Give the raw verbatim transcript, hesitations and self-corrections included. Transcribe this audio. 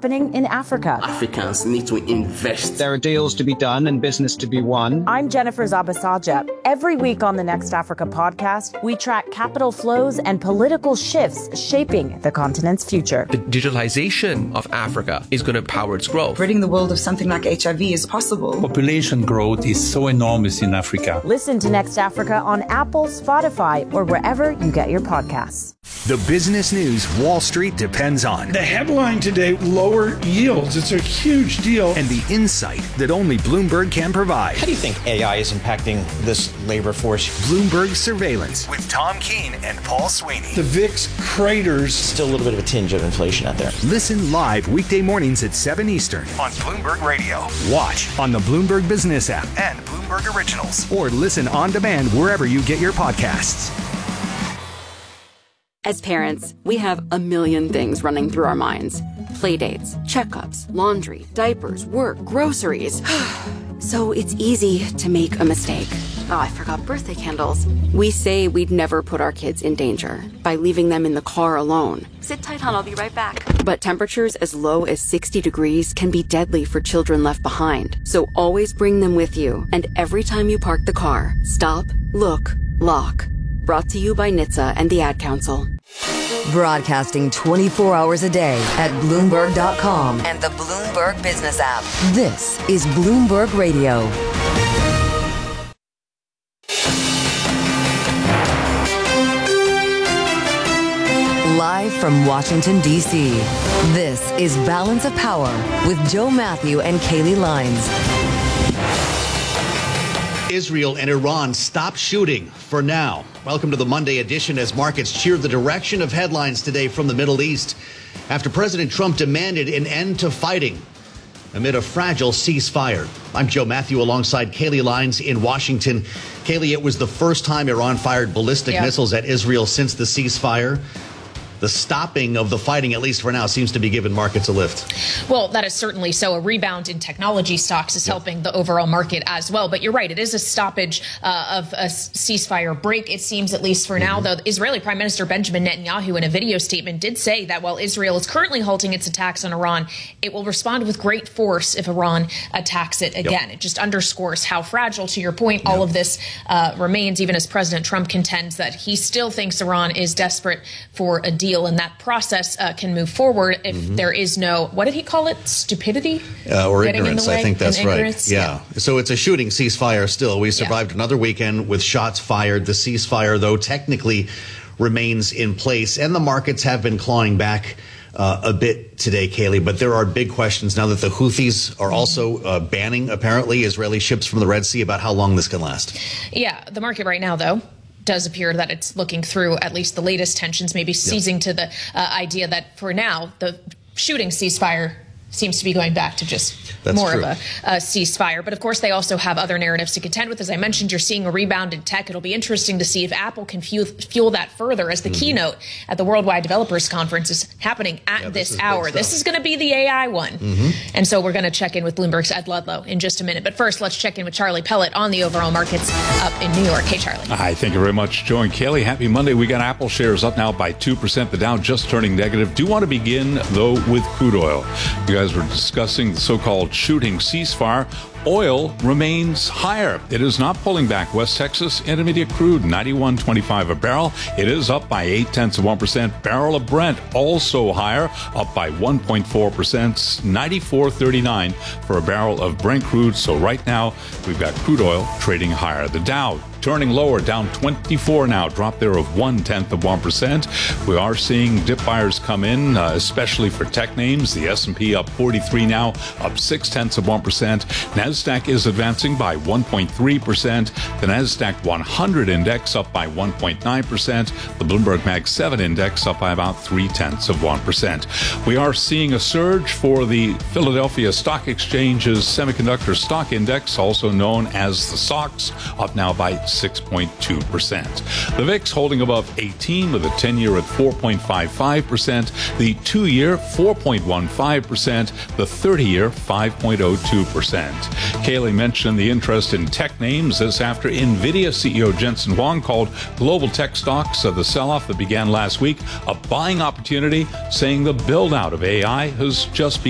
happening in Africa. Africans need to invest. There are deals to be done and business to be won. I'm Jennifer Zabasaja. Every week on the Next Africa podcast, we track capital flows and political shifts shaping the continent's future. The digitalization of Africa is going to power its growth. Ridding the world of something like H I V is possible. Population growth is so enormous in Africa. Listen to Next Africa on Apple, Spotify, or wherever you get your podcasts. The business news Wall Street depends on. The headline today, lower yields. It's a huge deal. And the insight that only Bloomberg can provide. How do you think A I is impacting this labor force? Bloomberg Surveillance with Tom Keene and Paul Sweeney. The V I X craters. Still a little bit of a tinge of inflation out there. Listen live weekday mornings at seven Eastern on Bloomberg Radio. Watch on the Bloomberg Business app and Bloomberg Originals. Or listen on demand wherever you get your podcasts. As parents, we have a million things running through our minds. Playdates, checkups, laundry, diapers, work, groceries. So it's easy to make a mistake. Oh, I forgot birthday candles. We say we'd never put our kids in danger by leaving them in the car alone. Sit tight, hon, I'll be right back. But temperatures as low as sixty degrees can be deadly for children left behind. So always bring them with you. And every time you park the car, stop, look, lock. Brought to you by N H T S A and the Ad Council. Broadcasting twenty-four hours a day at Bloomberg dot com and the Bloomberg Business app. This is Bloomberg Radio. Live from Washington, D C, this is Balance of Power with Joe Matthew and Kaylee Lines. Israel and Iran stop shooting for now. Welcome to the Monday edition as markets cheer the direction of headlines today from the Middle East after President Trump demanded an end to fighting amid a fragile ceasefire. I'm Joe Matthew alongside Kaylee Lines in Washington. Kaylee, it was the first time Iran fired ballistic yeah. missiles at Israel since the ceasefire. The stopping of the fighting, at least for now, seems to be giving markets a lift. Well, that is certainly so. A rebound in technology stocks is helping the overall market as well. But you're right. It is a stoppage uh, of a ceasefire break, it seems, at least for mm-hmm. now. Though Israeli Prime Minister Benjamin Netanyahu, in a video statement, did say that while Israel is currently halting its attacks on Iran, it will respond with great force if Iran attacks it again. Yep. It just underscores how fragile, to your point, all yep. of this uh, remains, even as President Trump contends that he still thinks Iran is desperate for a deal. And that process uh, can move forward if mm-hmm. there is no, what did he call it? Stupidity? Uh, or ignorance, I think that's right. Yeah. yeah. So it's a shooting ceasefire still. We survived yeah. another weekend with shots fired. The ceasefire, though, technically remains in place. And the markets have been clawing back uh, a bit today, Kaylee. But there are big questions now that the Houthis are also uh, banning, apparently, Israeli ships from the Red Sea about how long this can last. Yeah. The market right now, though, does appear that it's looking through at least the latest tensions, maybe seizing yep. to the uh, idea that for now the shooting ceasefire seems to be going back to just That's more true. of a, a ceasefire. But of course, they also have other narratives to contend with. As I mentioned, you're seeing a rebound in tech. It'll be interesting to see if Apple can fuel, fuel that further, as the mm-hmm. keynote at the Worldwide Developers Conference is happening at yeah, this, this hour. This is going to be the A I one. Mm-hmm. And so we're going to check in with Bloomberg's Ed Ludlow in just a minute. But first, let's check in with Charlie Pellet on the overall markets up in New York. Hey, Charlie. Hi, thank you very much, Joe and Kelly. Happy Monday. We got Apple shares up now by two percent. The Dow just turning negative. Do want to begin, though, with crude oil. You guys were discussing the so-called shooting ceasefire. Oil remains higher. It is not pulling back. West Texas Intermediate crude, ninety-one twenty-five a barrel. It is up by eight tenths of one percent. Barrel of Brent also higher, up by one point four percent. ninety-four thirty-nine for a barrel of Brent crude. So right now, we've got crude oil trading higher. The Dow turning lower, down twenty-four now, drop there of one-tenth of one percent. We are seeing dip buyers come in, uh, especially for tech names. The S and P up forty-three now, up six-tenths of one percent. NASDAQ is advancing by one point three percent. The NASDAQ one hundred index up by one point nine percent. The Bloomberg Mag seven index up by about three-tenths of one percent. We are seeing a surge for the Philadelphia Stock Exchange's Semiconductor Stock Index, also known as the S O X, up now by six point two percent. The V I X holding above eighteen with a ten-year at four point five five percent, the two-year four point one five percent, the thirty-year five point zero two percent. Kaylee mentioned the interest in tech names as after NVIDIA C E O Jensen Huang called global tech stocks of the sell-off that began last week a buying opportunity, saying the build-out of A I has just begun.